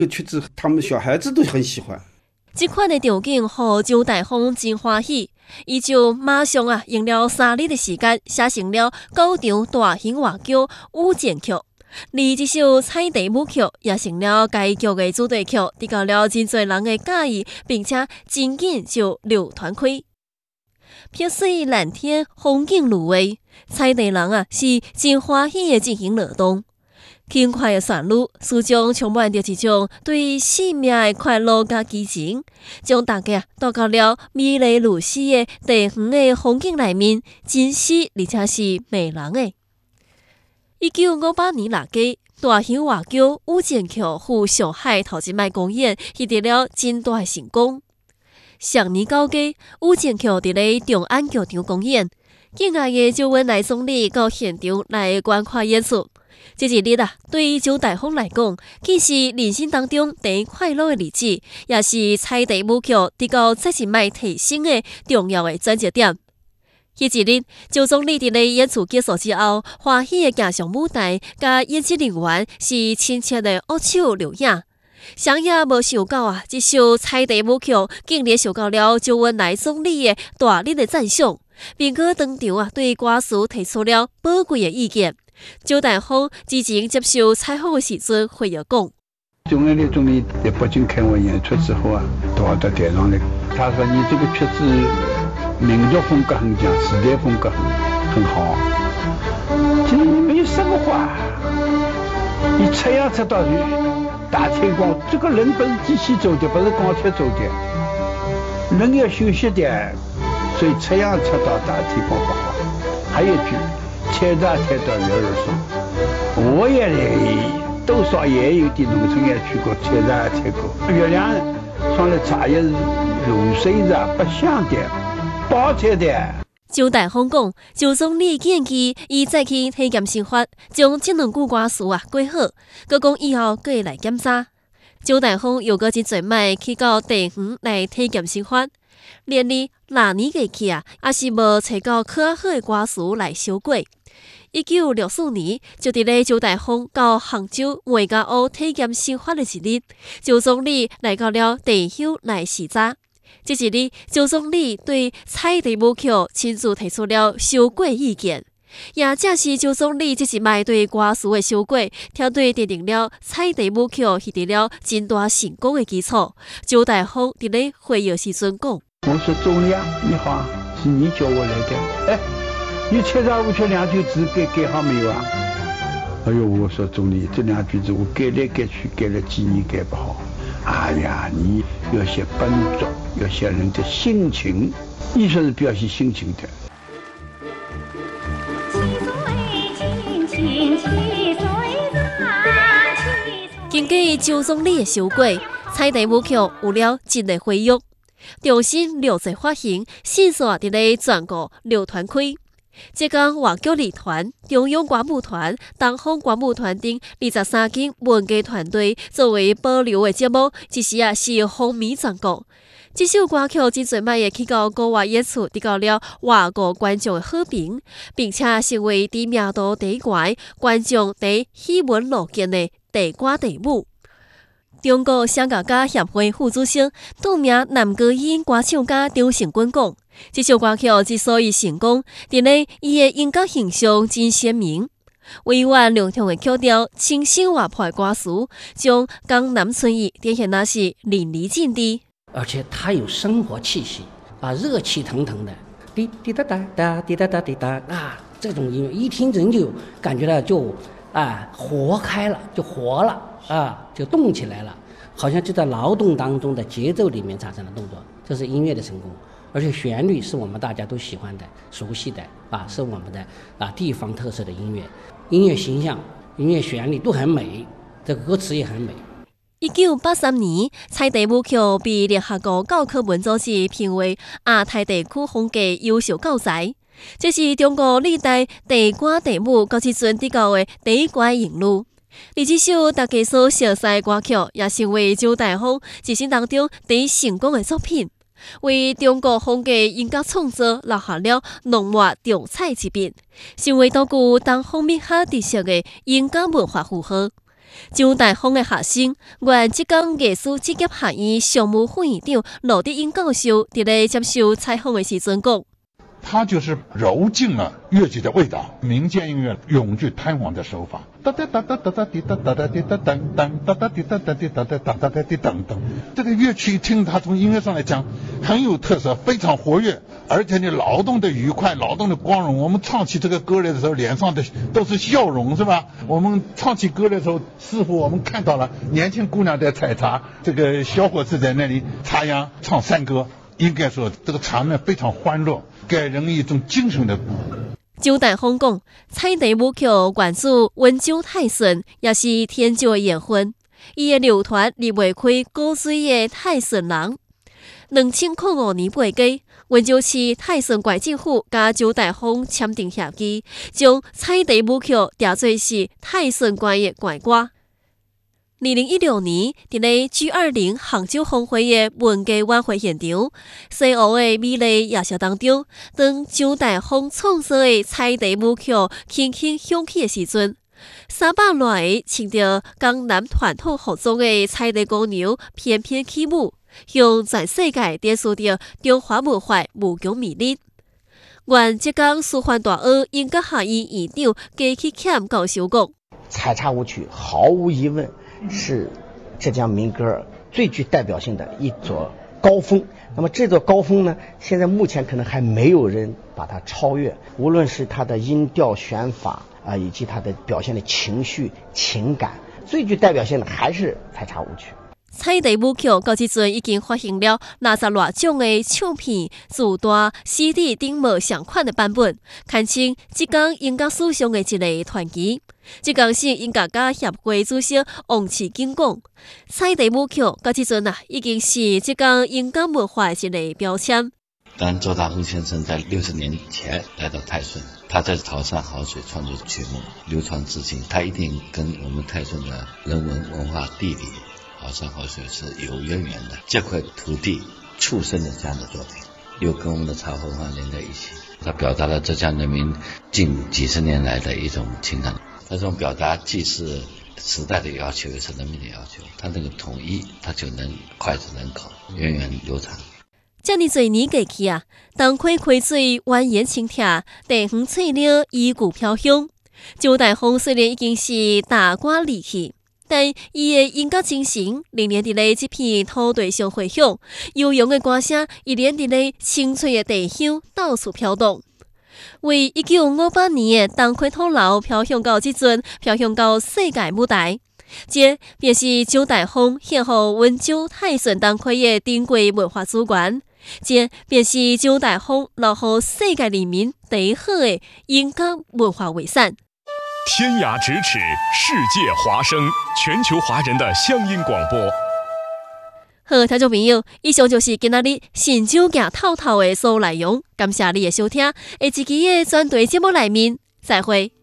这个曲子他们小孩子都很喜欢。 这款的场景让周大风真欢喜，伊就马上用了3日的时间写成了9场大型话剧《舞剑曲》，而这首彩蝶舞曲也成了该剧的主题曲，得到了真侪人的喜意，并且真紧就流传开。碧水蓝天，风景如画，彩地人是真欢喜的进行乐动。轻快的旋律，始终充满着一种对生命的快乐甲激情，将大家带到了美丽如诗的地方的风景内面，真实而且是迷人的。1958年6月，大型话剧《舞剑曲》赴上海头一摆公演，获得了真大的成功。上年9月，《舞剑曲》伫咧中安剧场公演，敬爱的周恩来总理到现场来观看演出。这一日对周大风来讲，既是人生当中第快乐的日子，也是彩蝶舞剧得到再一摆提升的重要的转折点。迄一日，周总理伫咧演出结束之后，欢喜的行上舞台，甲演职人员是亲切的握手留影。谁也无想到这首彩蝶舞曲竟然受到了周恩来总理的大力的赞赏，并搁当场对歌词提出了宝贵的意见。周大风之前接受采访的时阵会有讲： 周恩来总理在北京看我演出之后到台上来，他说你这个曲子民族风格很强，时代风格很好，这没有什么话，你这样出到去大推广，这个人不是机器走的，不是钢铁走的，人要休息的，所以这样出到大推广不好。还有一句。采茶采到月儿上，我也多少也有点农村也去过，采茶也采过。月亮上的茶叶是露水茶，不香的，不好采的。 周大风讲，周总理建议伊再去体检生活，将这2句歌词改好，佮讲以后佮会来检查。周大风又搁真侪摆去到地方来体检生活，连哩哪年过去也是无找到较好的歌词来修过。1964年，就伫咧周大风到杭州外家屋体验生活的一日，周总理来到了地乡来视察。这一日，周总理对彩蝶舞曲亲自提出了修改意见，也正是周总理这一摆对歌词的修改，挑对奠定了彩蝶舞曲获得了真大成功的基础。周大风伫咧会议时阵讲： 我说总理你好，是你叫我来的，你采茶舞曲2句字改好没有啊？哎呦，我说总理，这2句字我改来改去，改了几年改不好。哎呀，你要写本质，要写人的心情，艺术是表现心情的。 经过周总理的修改，彩蝶舞曲有了新的回忆，重新录制发行，迅速伫咧全国流传开。浙江话剧艺团、中央歌舞团、东方歌舞团等23间文艺团队作为保留的节目，一时是风靡全国。这首歌曲真侪摆去到国外演出，得到了外国观众的好评，并且成为知名度第一悬、观众第喜闻乐见的地歌地舞。中国声乐家协会副主席、著名男高音歌唱家张成军讲，这首歌曲之所以成功，伫咧伊的音乐形象真鲜明，委婉流畅的曲调、清新活泼的歌词，将江南春意展现那是淋漓尽致。 而且它有生活气息热气腾腾的，滴滴答答答，滴答答滴答这种音乐一听人就感觉到就活开了，就活了就动起来了，好像就在劳动当中的节奏里面产生了动作，这是音乐的成功。而且旋律是我们大家都喜欢的、熟悉的是我们的地方特色的音乐，音乐形象、音乐旋律都很美，这个歌词也很美。 1983年，彩蝶舞曲被联合国教科文组织评为亚太地区风格优秀教材，这是中国历代地歌地舞到即阵得到的第一关荣誉。而这首大家所熟悉的歌曲，也成为周大风一生当中第一成功的作品，为中国风格音乐创作留下了浓墨重彩之笔，成为独具东方美学特色的音乐文化符号。 周大丰的学生，原浙江艺术职业学院常务副院长罗德英教授伫咧接受采访的时阵讲。 它就是揉进了乐曲的味道，民间音乐永具弹簧的手法，哒哒哒哒哒哒滴哒哒哒滴哒噔噔哒哒滴哒哒滴哒哒哒哒哒滴噔噔。这个乐曲一听，它从音乐上来讲很有特色，非常活跃，而且你劳动的愉快，劳动的光荣。我们唱起这个歌来的时候，脸上的都是笑容，是吧？我们唱起歌来的时候，似乎我们看到了年轻姑娘在采茶，这个小伙子在那里插秧唱山歌。应该说，这个场面非常欢乐，给人一种精神的鼓舞。 周大丰讲，彩地舞曲原自温州泰顺，也是天朝的缘分。伊的流传离袂开古水的泰顺人。2005年8月，温州市泰顺县政府甲周大丰签订协议，将彩地舞曲定做是泰顺县的县歌。2016年，伫咧 G20 杭州峰会的文艺晚会现场，西湖的美丽夜色当中，当周大丰创作的彩地舞曲轻轻响起的时阵，300多个穿着江南传统服装的彩地姑娘翩翩起舞，向全世界展示着中华文化无穷魅力。原浙江师范大学音乐学院院长季启俭教授讲： 采茶舞曲毫无疑问是浙江民歌最具代表性的一座高峰。那么这座高峰呢，现在目前可能还没有人把它超越。无论是它的音调选法以及它的表现的情绪情感，最具代表性的还是采茶舞曲。 彩地舞曲到即阵已经发行了60多种的唱片、自带 CD 顶无相款的版本，堪称浙江音乐史上的一个传奇。浙江省音乐家协会主席王启景讲，彩地舞曲到即阵已经是浙江音乐文化的一个标签。 当周大丰先生在60年前来到泰顺，他在潮汕好水创作曲目，流传至今，他一定跟我们泰顺的人文文化地理潮汕好水是有渊源的。这块土地促生的这样的作品，又跟我们的茶文化连在一起，他表达了浙江人民近几十年来的一种情感。这种表达既是时代的要求，也是人民的要求。他那个统一，他就能脍炙人口，源远流长。 这么多年过去啊，东溪溪水蜿蜒清澈，地方翠柳依旧飘香。周大丰虽然已经是大官离去，但伊的音乐精神仍然伫咧这片土地上回响，悠扬的歌声依然伫咧清脆的地乡到处飘动。为1958年的东溪土楼飘向到即阵，飘向到世界舞台。这便是周大丰献予温州泰顺东溪的珍贵文化资源。这便是周大丰留予世界人民第一好的音乐文化遗产。 天涯咫尺，世界华声，全球华人的乡音广播。 好，听众朋友，以上就是今仔日新酒行透透的所有内容。感谢你的收听，下一期的专题节目内面再会。